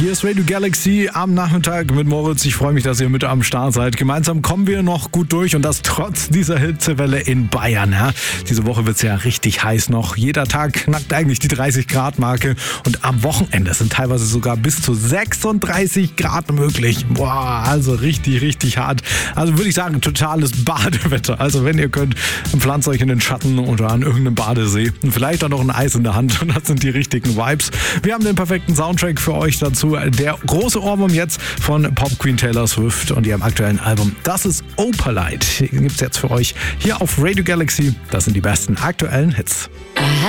Hier ist Radio Galaxy am Nachmittag mit Moritz. Ich freue mich, dass ihr mit am Start seid. Gemeinsam kommen wir noch gut durch und das trotz dieser Hitzewelle in Bayern. Ja. Diese Woche wird es ja richtig heiß noch. Jeder Tag knackt eigentlich die 30-Grad-Marke und am Wochenende sind teilweise sogar bis zu 36 Grad möglich. Boah, also richtig, richtig hart. Also würde ich sagen, totales Badewetter. Also wenn ihr könnt, pflanzt euch in den Schatten oder an irgendeinem Badesee und vielleicht auch noch ein Eis in der Hand und das sind die richtigen Vibes. Wir haben den perfekten Soundtrack für euch dazu. Der große Ohrwurm jetzt von Pop Queen Taylor Swift und ihrem aktuellen Album. Das ist Opalite. Gibt's jetzt für euch hier auf Radio Galaxy. Das sind die besten aktuellen Hits.